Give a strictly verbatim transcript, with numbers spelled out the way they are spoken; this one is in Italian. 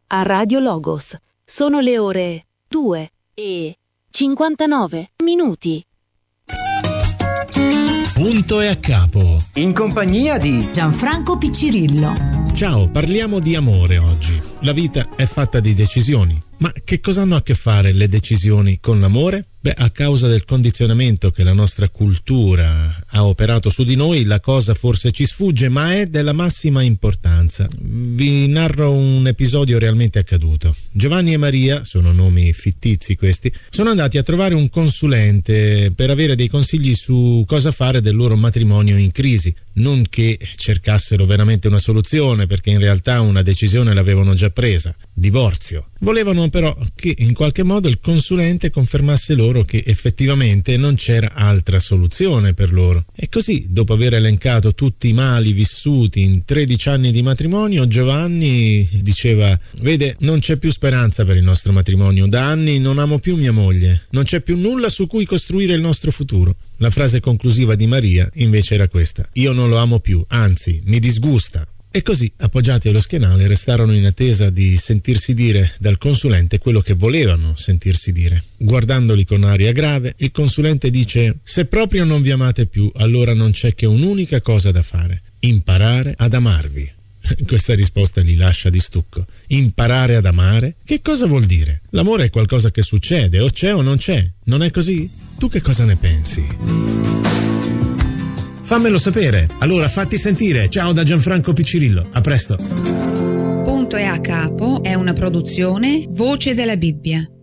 a Radio Logos. Sono le ore due e cinquantanove minuti. Punto e a capo. In compagnia di Gianfranco Piccirillo. Ciao, parliamo di amore oggi. La vita è fatta di decisioni. Ma che cosa hanno a che fare le decisioni con l'amore? Beh, a causa del condizionamento che la nostra cultura ha operato su di noi, la cosa forse ci sfugge, ma è della massima importanza. Vi narro un episodio realmente accaduto. Giovanni e Maria, sono nomi fittizi questi, sono andati a trovare un consulente per avere dei consigli su cosa fare del loro matrimonio in crisi. Non che cercassero veramente una soluzione, perché in realtà una decisione l'avevano già presa: divorzio. Volevano però che in qualche modo il consulente confermasse loro che effettivamente non c'era altra soluzione per loro. E così, dopo aver elencato tutti i mali vissuti in tredici anni di matrimonio, Giovanni diceva: vede, non c'è più speranza per il nostro matrimonio, da anni non amo più mia moglie, non c'è più nulla su cui costruire il nostro futuro. La frase conclusiva di Maria invece era questa: io non lo amo più, anzi mi disgusta. E così, appoggiati allo schienale, restarono in attesa di sentirsi dire dal consulente quello che volevano sentirsi dire. Guardandoli con aria grave, il consulente dice: se proprio non vi amate più, allora non c'è che un'unica cosa da fare: imparare ad amarvi. Questa risposta li lascia di stucco. Imparare ad amare? Che cosa vuol dire? L'amore è qualcosa che succede, o c'è o non c'è, non è così? Tu che cosa ne pensi? Fammelo sapere, allora fatti sentire. Ciao da Gianfranco Piccirillo, a presto. Punto e a capo è una produzione Voce della Bibbia.